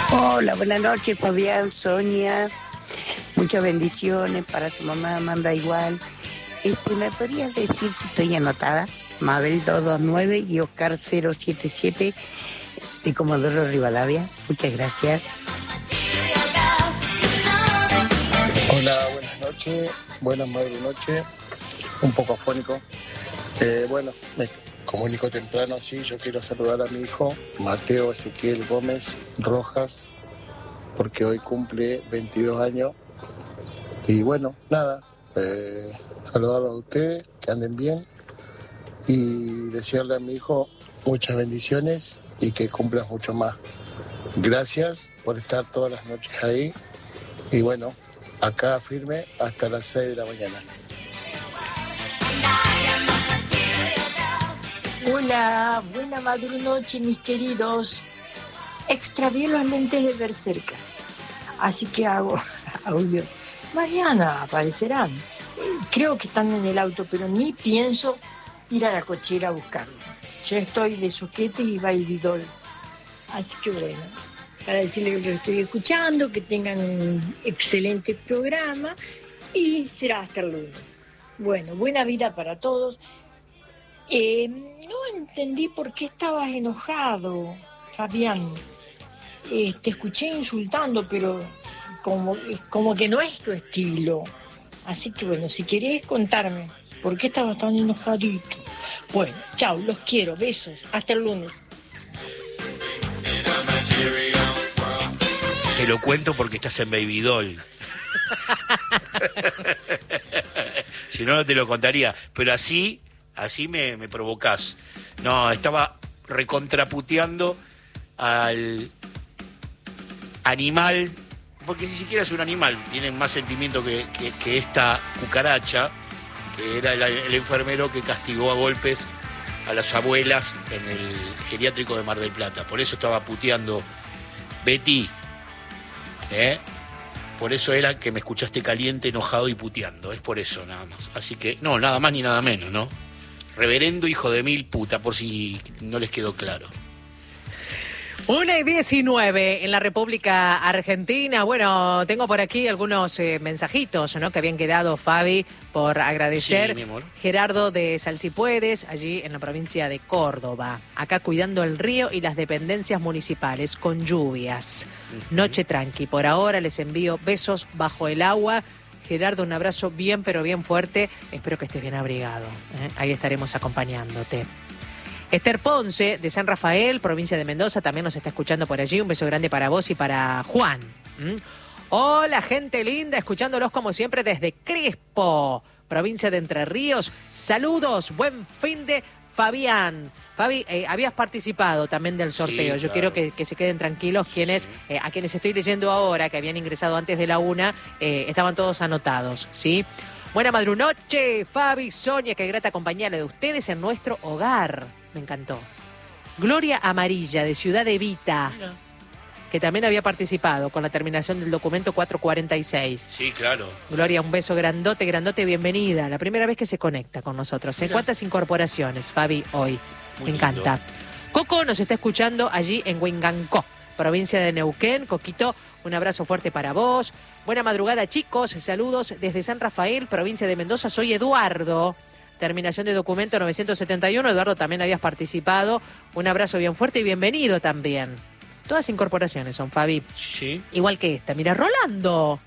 Hola, buenas noches, Fabián, Sonia. Muchas bendiciones para su mamá, Amanda igual. ¿Me podrías decir si estoy anotada? Mabel 229 y Oscar 077 de Comodoro Rivadavia. Muchas gracias. Hola, buenas noches, buenas madre noche, un poco afónico. Bueno, me comunico temprano así, yo quiero saludar a mi hijo Mateo Ezequiel Gómez Rojas, porque hoy cumple 22 años. Y bueno, nada, saludarlos a ustedes, que anden bien, y desearle a mi hijo muchas bendiciones y que cumpla mucho más. Gracias por estar todas las noches ahí, y bueno, acá firme hasta las 6 de la mañana. Hola, buena madrunoche, mis queridos. Extravié los lentes de ver cerca, así que hago audio. Mañana aparecerán. Creo que están en el auto, pero ni pienso ir a la cochera a buscarlos. Yo estoy de Suquete y Bailvidol. Así que bueno, para decirles que los estoy escuchando, que tengan un excelente programa y será hasta el lunes. Bueno, buena vida para todos. No entendí por qué estabas enojado, Fabián. Te escuché insultando, pero como que no es tu estilo. Así que bueno, si querés contarme por qué estabas tan enojadito. Bueno, chao, los quiero, besos, hasta el lunes. Te lo cuento porque estás en Baby Doll. Si no, no te lo contaría. Pero así me provocás. No, estaba recontraputeando al animal, porque ni siquiera es un animal, tiene más sentimiento que esta cucaracha, que era el enfermero que castigó a golpes a las abuelas en el geriátrico de Mar del Plata. Por eso estaba puteando Betty, por eso era que me escuchaste caliente, enojado y puteando, es por eso nada más. Así que, no, nada más ni nada menos, ¿no? Reverendo hijo de mil puta, por si no les quedó claro. 1:19 en la República Argentina. Bueno, tengo por aquí algunos mensajitos, ¿no?, que habían quedado, Fabi, por agradecer. Sí, mi amor. Gerardo de Salsipuedes, allí en la provincia de Córdoba. Acá cuidando el río y las dependencias municipales con lluvias. Noche tranqui. Por ahora les envío besos bajo el agua. Gerardo, un abrazo bien, pero bien fuerte. Espero que estés bien abrigado. Ahí estaremos acompañándote. Esther Ponce, de San Rafael, provincia de Mendoza, también nos está escuchando por allí. Un beso grande para vos y para Juan. Hola, gente linda, escuchándolos como siempre desde Crespo, provincia de Entre Ríos. Saludos, buen fin de Fabián. Fabi, habías participado también del sorteo. Sí, Yo claro. quiero que se queden tranquilos quienes, a quienes estoy leyendo ahora, que habían ingresado antes de la 1, estaban todos anotados, ¿sí? Buena madrunoche, Fabi, Sonia, qué grata compañía la de ustedes en nuestro hogar. Me encantó. Gloria Amarilla, de Ciudad Evita, Mira. que también había participado con la terminación del documento 446. Sí, claro. Gloria, un beso grandote, grandote, bienvenida. La primera vez que se conecta con nosotros. ¿En Mira. cuántas incorporaciones, Fabi, hoy? Muy Me encanta. Coco nos está escuchando allí en Huingancó, provincia de Neuquén. Coquito, un abrazo fuerte para vos. Buena madrugada, chicos. Saludos desde San Rafael, provincia de Mendoza. Soy Eduardo. Terminación de documento 971. Eduardo, también habías participado. Un abrazo bien fuerte y bienvenido también. Todas incorporaciones son, Fabi. Sí. Igual que esta. Mira, Rolando.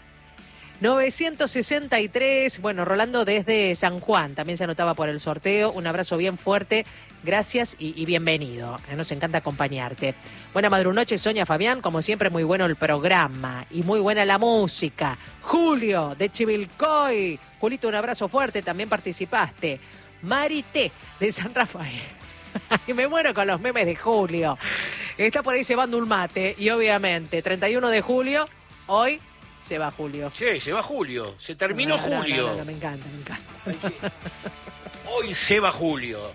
963. Bueno, Rolando desde San Juan. También se anotaba por el sorteo. Un abrazo bien fuerte. Gracias y bienvenido. Nos encanta acompañarte. Buena madrunoche, Sonia, Fabián. Como siempre, muy bueno el programa y muy buena la música. Julio, de Chivilcoy. Julito, un abrazo fuerte. También participaste. Marité, de San Rafael. Y me muero con los memes de Julio. Está por ahí cebando un mate. Y obviamente, 31 de julio, hoy se va Julio. Che, se va Julio. Se terminó Julio. No, me encanta, me encanta. Hoy se va Julio.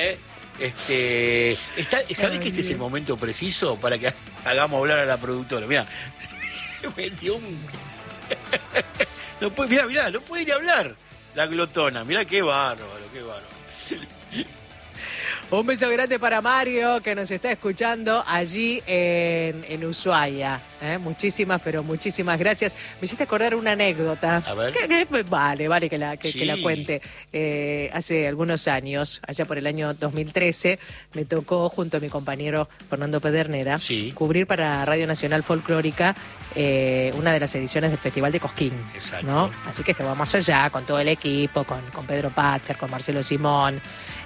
¿Sabés que este es el momento preciso para que hagamos hablar a la productora? Mirá, se metió un... No puede, mirá, no puede ni hablar la glotona. Mirá qué bárbaro, qué bárbaro. Un beso grande para Mario, que nos está escuchando allí en Ushuaia. Muchísimas, pero muchísimas gracias. Me hiciste acordar una anécdota. A ver. Vale que la cuente. Hace algunos años, allá por el año 2013, me tocó, junto a mi compañero Fernando Pedernera, cubrir para Radio Nacional Folclórica una de las ediciones del Festival de Cosquín. Exacto. ¿No? Así que estábamos allá con todo el equipo, con Pedro Patzer, con Marcelo Simón.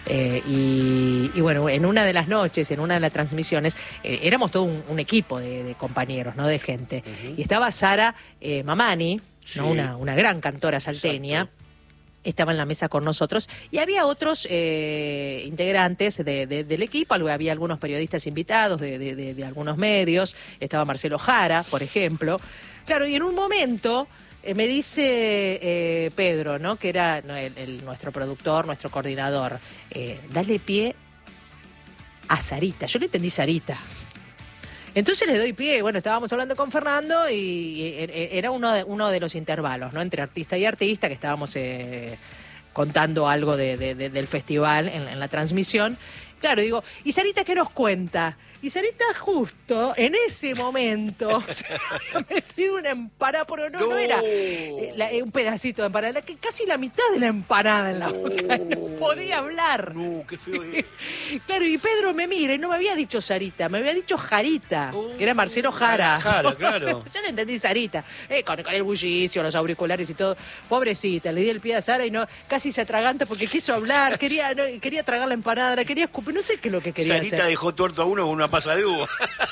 Y bueno, en una de las noches, en una de las transmisiones, éramos todo un equipo de compañeros, ¿no? De gente. Y estaba Sara Mamani, ¿no? Una gran cantora salteña. Exacto. Estaba en la mesa con nosotros y había otros integrantes del equipo, había algunos periodistas invitados de algunos medios, estaba Marcelo Jara, por ejemplo. Claro, y en un momento me dice Pedro, ¿no? Que era nuestro productor, nuestro coordinador, dale pie a Sarita. Yo le entendí Sarita. Entonces le doy pie. Bueno, estábamos hablando con Fernando y era uno de los intervalos, ¿no? Entre artista y artista, que estábamos contando algo del festival en la transmisión. Claro, digo, ¿y Sarita qué nos cuenta? Y Sarita justo en ese momento se había metido una empanada, pero no era un pedacito de empanada, que casi la mitad de la empanada en la boca, no podía hablar. No, qué feo. Claro, y Pedro me mira y no me había dicho Sarita, me había dicho Jarita, que era Marcelo Jara. Jara, claro. Yo no entendí Sarita, con el bullicio, los auriculares y todo. Pobrecita, le di el pie a Sara y casi se atraganta porque quiso hablar, quería tragar la empanada, la quería escupir, no sé qué es lo que quería hacer. Sarita dejó tuerto a uno con una pasa de uva.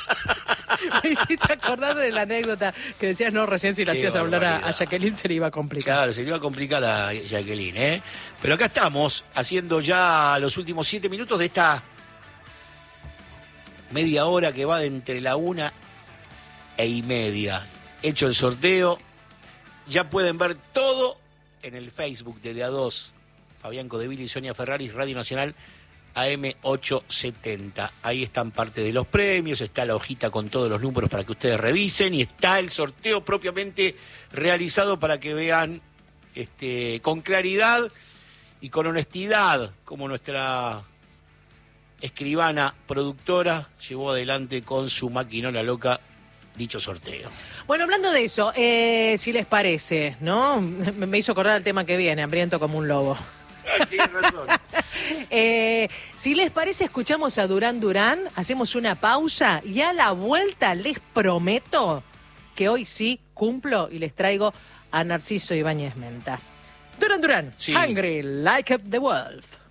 Me hiciste acordar de la anécdota que decías, no, recién si le hacías hablar a Jacqueline se le iba a complicar. Claro, se le iba a complicar a Jacqueline, ¿eh? Pero acá estamos, haciendo ya los últimos 7 minutos de esta media hora que va de entre la 1:30. Hecho el sorteo, ya pueden ver todo en el Facebook de A2, Fabián Codeville y Sonia Ferraris, Radio Nacional AM870. Ahí están parte de los premios, está la hojita con todos los números para que ustedes revisen y está el sorteo propiamente realizado para que vean con claridad y con honestidad como nuestra escribana productora llevó adelante con su maquinola loca dicho sorteo. Bueno, hablando de eso, si les parece, ¿no? Me hizo acordar el tema que viene, hambriento como un lobo. Tienes razón. Si les parece, escuchamos a Durán Durán, hacemos una pausa y a la vuelta les prometo que hoy sí cumplo y les traigo a Narciso Ibáñez Menta. Durán Durán, sí. Hungry like the wolf.